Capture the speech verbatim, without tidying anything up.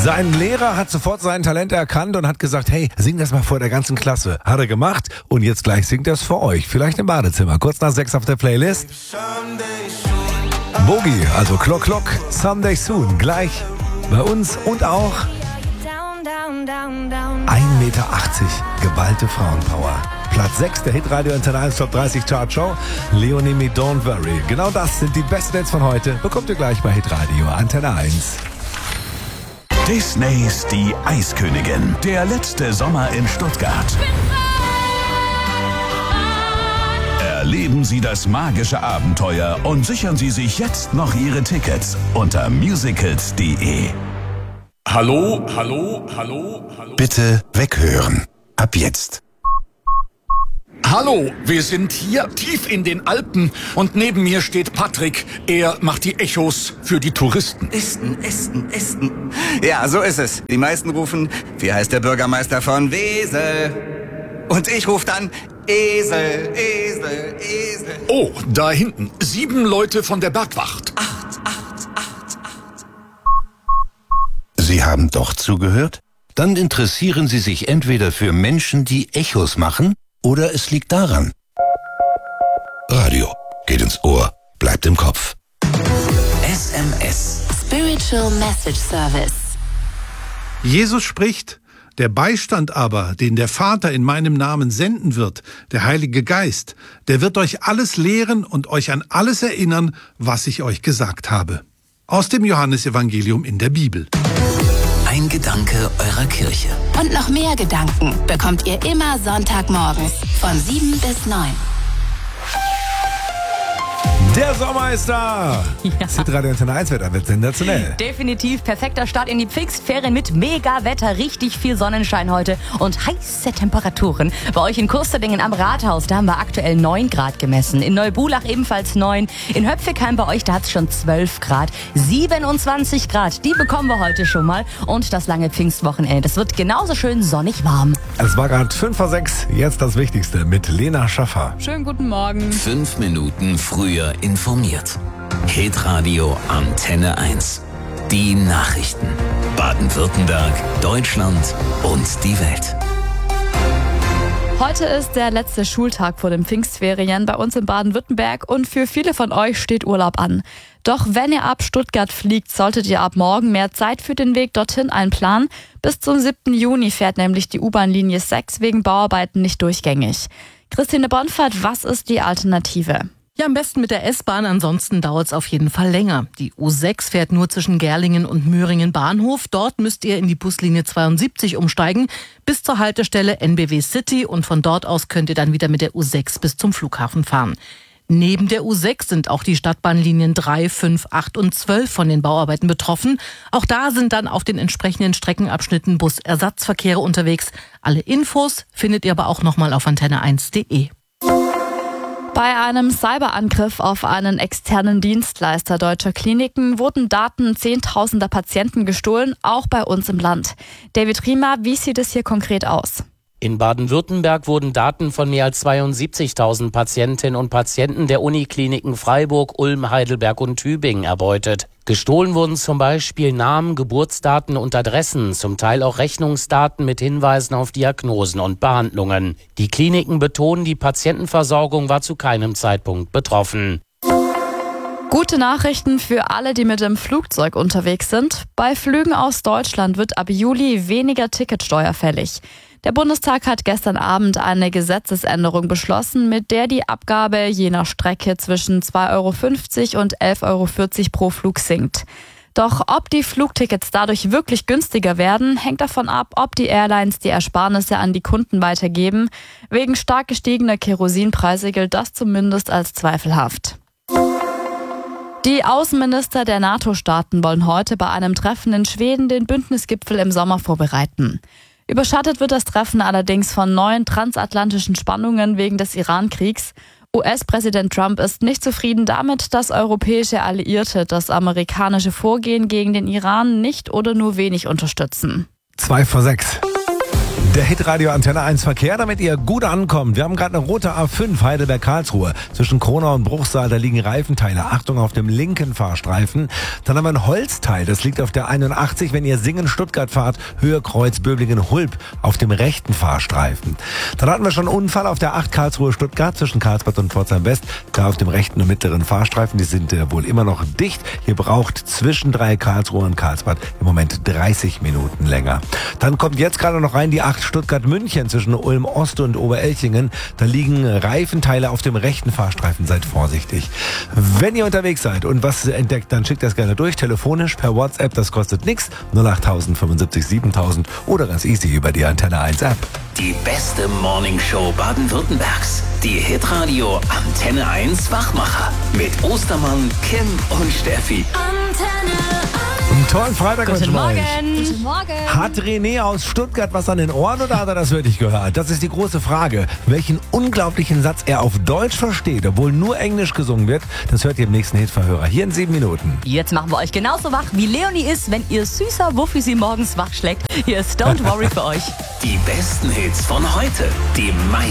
Sein Lehrer hat sofort sein Talent erkannt und hat gesagt, hey, sing das mal vor der ganzen Klasse. Hat er gemacht und jetzt gleich singt er es für euch. Vielleicht im Badezimmer. Kurz nach sechs auf der Playlist. Boogie, also Klock Klock, Someday Soon. Gleich bei uns und auch ein Meter achtzig, geballte Frauenpower. Platz sechs der Hitradio Antenne eins Top dreißig Chart Show. Leonie mit Don't Worry. Genau das sind die besten Hits von heute. Bekommt ihr gleich bei Hitradio Antenne eins. Disneys Die Eiskönigin. Der letzte Sommer in Stuttgart. Erleben Sie das magische Abenteuer und sichern Sie sich jetzt noch Ihre Tickets unter musicals punkt de. Hallo, hallo, hallo, hallo. Bitte weghören. Ab jetzt. Hallo, wir sind hier tief in den Alpen und neben mir steht Patrick. Er macht die Echos für die Touristen. Esten, Esten, Esten. Ja, so ist es. Die meisten rufen, wie heißt der Bürgermeister von Wesel? Und ich rufe dann Esel, Esel, Esel. Oh, da hinten. Sieben Leute von der Bergwacht. Acht, acht, acht, acht. Sie haben doch zugehört? Dann interessieren Sie sich entweder für Menschen, die Echos machen, oder es liegt daran. Radio geht ins Ohr, bleibt im Kopf. S M S. Spiritual Message Service. Jesus spricht: Der Beistand aber, den der Vater in meinem Namen senden wird, der Heilige Geist, der wird euch alles lehren und euch an alles erinnern, was ich euch gesagt habe. Aus dem Johannesevangelium in der Bibel. Ein Gedanke eurer Kirche. Und noch mehr Gedanken bekommt ihr immer Sonntagmorgens von sieben bis neun. Der Sommer ist da. Ja. Das Hitradio Antenne eins wird wird sensationell. Definitiv perfekter Start in die Pfingstferien mit Mega-Wetter, richtig viel Sonnenschein heute und heiße Temperaturen. Bei euch in Kursterdingen am Rathaus, da haben wir aktuell neun Grad gemessen. In Neubulach ebenfalls neun. In Höpfekheim bei euch, da hat es schon zwölf Grad. siebenundzwanzig Grad, die bekommen wir heute schon mal. Und das lange Pfingstwochenende, das wird genauso schön sonnig warm. Es war gerade fünf vor sechs, jetzt das Wichtigste mit Lena Schaffer. Schönen guten Morgen. Fünf Minuten früher informiert. Hitradio Antenne eins. Die Nachrichten. Baden-Württemberg, Deutschland und die Welt. Heute ist der letzte Schultag vor den Pfingstferien bei uns in Baden-Württemberg und für viele von euch steht Urlaub an. Doch wenn ihr ab Stuttgart fliegt, solltet ihr ab morgen mehr Zeit für den Weg dorthin einplanen. Bis zum siebten Juni fährt nämlich die U-Bahn-Linie sechs wegen Bauarbeiten nicht durchgängig. Christine Bonfert, was ist die Alternative? Ja, am besten mit der S-Bahn, ansonsten dauert es auf jeden Fall länger. Die U sechs fährt nur zwischen Gerlingen und Möhringen Bahnhof. Dort müsst ihr in die Buslinie zweiundsiebzig umsteigen bis zur Haltestelle N B W City und von dort aus könnt ihr dann wieder mit der U sechs bis zum Flughafen fahren. Neben der U sechs sind auch die Stadtbahnlinien drei, fünf, acht und zwölf von den Bauarbeiten betroffen. Auch da sind dann auf den entsprechenden Streckenabschnitten Busersatzverkehre unterwegs. Alle Infos findet ihr aber auch nochmal auf antenne eins punkt de. Bei einem Cyberangriff auf einen externen Dienstleister deutscher Kliniken wurden Daten zehntausender Patienten gestohlen, auch bei uns im Land. David Riemer, wie sieht es hier konkret aus? In Baden-Württemberg wurden Daten von mehr als zweiundsiebzigtausend Patientinnen und Patienten der Unikliniken Freiburg, Ulm, Heidelberg und Tübingen erbeutet. Gestohlen wurden zum Beispiel Namen, Geburtsdaten und Adressen, zum Teil auch Rechnungsdaten mit Hinweisen auf Diagnosen und Behandlungen. Die Kliniken betonen, die Patientenversorgung war zu keinem Zeitpunkt betroffen. Gute Nachrichten für alle, die mit dem Flugzeug unterwegs sind. Bei Flügen aus Deutschland wird ab Juli weniger Ticketsteuer fällig. Der Bundestag hat gestern Abend eine Gesetzesänderung beschlossen, mit der die Abgabe je nach Strecke zwischen zwei Euro fünfzig und elf Euro vierzig pro Flug sinkt. Doch ob die Flugtickets dadurch wirklich günstiger werden, hängt davon ab, ob die Airlines die Ersparnisse an die Kunden weitergeben. Wegen stark gestiegener Kerosinpreise gilt das zumindest als zweifelhaft. Die Außenminister der NATO-Staaten wollen heute bei einem Treffen in Schweden den Bündnisgipfel im Sommer vorbereiten. Überschattet wird das Treffen allerdings von neuen transatlantischen Spannungen wegen des Iran-Kriegs. U S-Präsident Trump ist nicht zufrieden damit, dass europäische Alliierte das amerikanische Vorgehen gegen den Iran nicht oder nur wenig unterstützen. Zwei vor sechs. Der Hitradio Antenne eins Verkehr, damit ihr gut ankommt. Wir haben gerade eine rote A fünf Heidelberg-Karlsruhe. Zwischen Kronau und Bruchsal, da liegen Reifenteile. Achtung auf dem linken Fahrstreifen. Dann haben wir ein Holzteil, das liegt auf der einundachtzig, wenn ihr Singen-Stuttgart fahrt. Höhe Kreuz Böblingen-Hulb auf dem rechten Fahrstreifen. Dann hatten wir schon einen Unfall auf der acht Karlsruhe-Stuttgart zwischen Karlsbad und Pforzheim-West. Da auf dem rechten und mittleren Fahrstreifen. Die sind äh, wohl immer noch dicht. Ihr braucht zwischen drei Karlsruhe und Karlsbad im Moment dreißig Minuten länger. Dann kommt jetzt gerade noch rein die acht Stuttgart-München zwischen Ulm-Ost und Oberelchingen. Da liegen Reifenteile auf dem rechten Fahrstreifen. Seid vorsichtig. Wenn ihr unterwegs seid und was entdeckt, dann schickt das gerne durch. Telefonisch per WhatsApp, das kostet nichts. null acht tausend fünfundsiebzig siebentausend oder ganz easy über die Antenne eins App. Die beste Morningshow Baden-Württembergs. Die Hitradio Antenne eins Wachmacher. Mit Ostermann, Kim und Steffi. Antenne Einen tollen Freitag Guten wünschen wir euch. Morgen. Guten Morgen. Hat René aus Stuttgart was an den Ohren oder hat er das wirklich gehört? Das ist die große Frage. Welchen unglaublichen Satz er auf Deutsch versteht, obwohl nur Englisch gesungen wird, das hört ihr im nächsten Hitverhörer. Hier in sieben Minuten. Jetzt machen wir euch genauso wach, wie Leonie ist, wenn ihr süßer Wuffi sie morgens wach schlägt. Hier ist Don't Worry für euch. Die besten Hits von heute. Die